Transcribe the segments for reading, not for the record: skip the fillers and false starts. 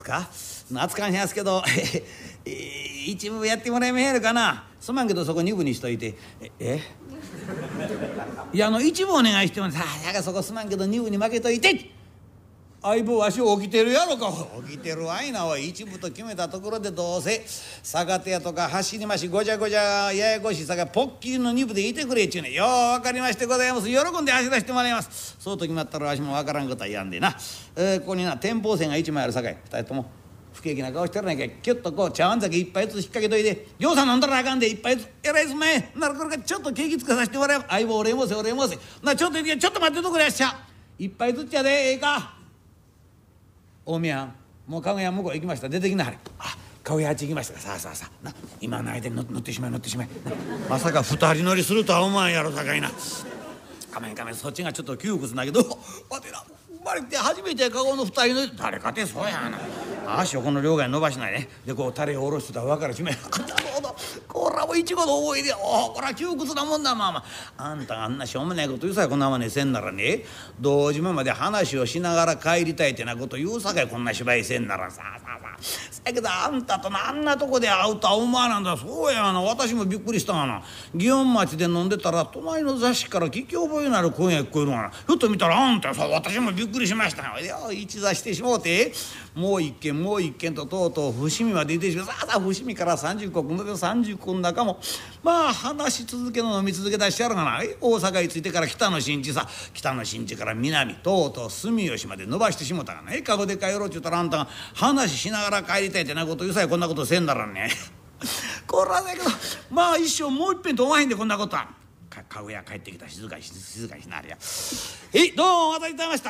か懐かしいですけど一部やってもらえまへんかな。すまんけどそこ2部にしといて。いや一部お願いしてもさあやがそこすまんけど2部に負けといて。相棒わし起きてるやろか。起きてるわいな。おい一部と決めたところでどうせ逆手やとか走りましごちゃごちゃややこしいさかポッキリの2部でいてくれっちゅうね。よう分かりましてございます。喜んで走らせてもらいます。そうと決まったらわしも分からんことは言わんでな。ここにな天保線が1枚あるさかい2人とも不景気な顔してるねんけ。キュッとこう茶碗酒一杯ずつ引っ掛けといて。ぎょうさん飲んだらあかんで一杯ずつえらいすんまへん。なるからちょっと景気つかさせてもらえば。相棒お礼申せお礼申せ。なちょっと待ってとくれやっしゃ。一杯ずつやでええか。大宮もう顔屋向こう行きました。出てきなはれ。あ顔屋あっち行きましたか。さあさあさあな今の間に乗ってしまいまさか二人乗りするとは思わんやろさかいな。かめんそっちがちょっと窮屈だけどわてな生まれて初めてカゴの二人乗り誰かてそうやな。足をこの両側に伸ばしないね。でこうタレを下ろしてたら分かるしめ。こらもいちごの思い出。こら窮屈なもんだ。まああんたがあんなしょうもないこと言うさえこんなまねせんならね堂島まで話をしながら帰りたいってなこと言うさかいこんな芝居せんならさあだけどあんたとあんなとこで会うとは思わなんだ。そうやな私もびっくりしたがな。祇園町で飲んでたら隣の座敷から聞き覚えのある声が聞こえるがな。ふっと見たらあんたさ私もびっくりしましたよ。一座してしもうてもう一軒ととうとう伏見まで行ってしまう。さあ伏見から30石ので30石の中もまあ話し続けの飲み続け出してやるがな。大阪に着いてから北の新地から南とうとう住吉まで伸ばしてしもたがな。かごで帰ろうちゅうたらあんたが話しながら帰りたいってなこと言うさえこんなことせんならんね。こらだけどまあ一生もういっぺんと思わへんでこんなことは。かごや帰ってきた。静かにしなるや。どうもお待たせいたしました。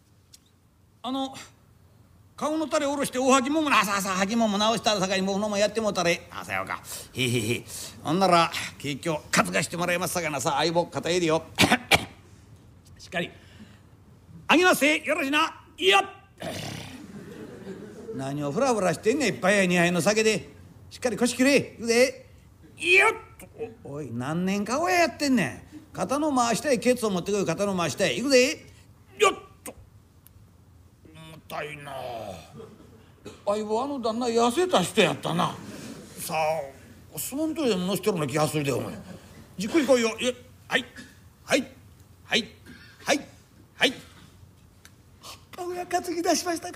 顔のタレ下ろしておはぎももな。さあはぎもも直したらさかいもうのもやってもうたれ。さようか。ほんなら景気を担がしてもらいますさかな。さあ相棒肩入れよ。しっかりあげますせよろしな。いいよ。何をフラフラしてんねん。一杯や二杯の酒でしっかり腰切れいくで。いいよ。おい何年か親やってんねん。肩の回したいケツを持ってこい。肩の回したいいくで。よっと重たいな。相棒旦那痩せた人やったな。さあ相撲取りでも乗せてるような気がするでお前。じっくり来いよ。はい顔や担ぎ出しました。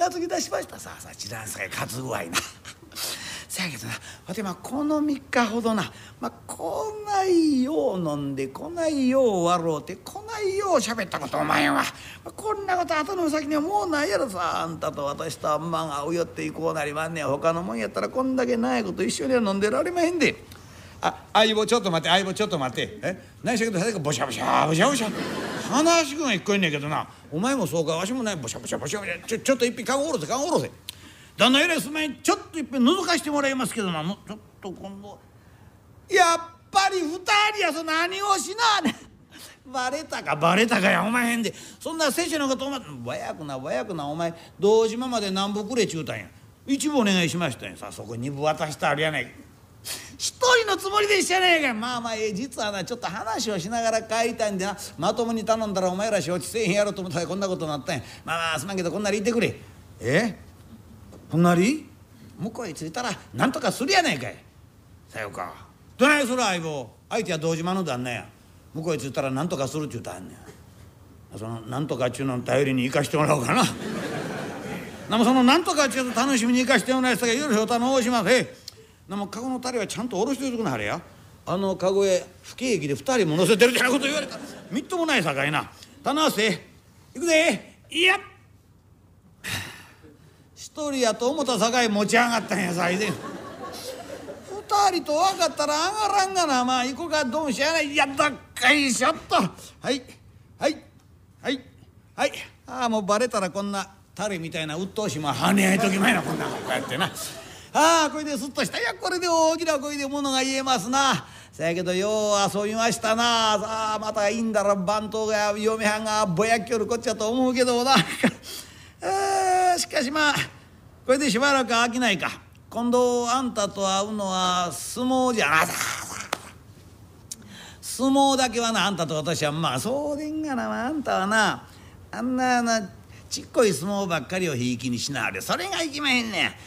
さあちらんさかい担ぐわいな。せやけどなわてこの3日ほどなこないよう飲んでこないよう笑うてこないよう喋ったことお前はこんなこと後の先にはもうないやろさ。あんたと私とあんまん会うよってこうなりまんねん。他のもんやったらこんだけないこと一緒には飲んでられまへんで。相棒ちょっと待って何しゃけどさボシャボシャ話が聞こえんねんけどな。お前もそうかわしもねボシャボシャちょっと一品缶おろせ旦那えらいすまんちょっと一品覗かしてもらいますけどな。ちょっと今度やっぱり2人や何をしなねん。バレたかやお前へんで。そんな拙者のことお前わやくなお前堂島まで何部くれちゅうたんや。一部お願いしましたんや。さあそこ2部渡してあるやないか。一人のつもりでしたねえか。実はなちょっと話をしながら帰りたいんでなまともに頼んだらお前ら承知せえへんやろと思ったらこんなことになったんや。すまんけどこんなり言ってくれ。こんなり向こうへ着いたらなんとかするやないかい。さようか。どないする相棒。相手は堂島の旦那や。向こうへ着いたらなんとかするっちゅうたんねや。そのなんとかっちゅうの頼りに生かしてもらおうかな。そのなんとかっちゅうの楽しみに生かしてもらいますからよろしくお頼申します。カゴのタレはちゃんと下ろしておいてくなはれや。カゴへ不景気で2人も乗せてるってなこと言われたらみっともないさかいな。頼ませいくぜ。いや一人やと思ったさかい持ち上がったんや最前。2人と分かったら上がらんがな。行こうかどんしやない。やったっかいしょっとはいもうバレたらこんなタレみたいな鬱陶しいも跳ね合いときまいなこんなこうやってな。これですっとした。これで大きな声でものが言えますな。せやけどよう遊びましたな。さあまたいいんだら番頭が嫁はんがぼやっきょるこっちゃと思うけどもな。しかしこれでしばらく飽きないか。今度あんたと会うのは相撲じゃな。相撲だけはなあんたと私はそうでんがな。あんたはなあんなちっこい相撲ばっかりをひいきにしなはれそれがいきまへんね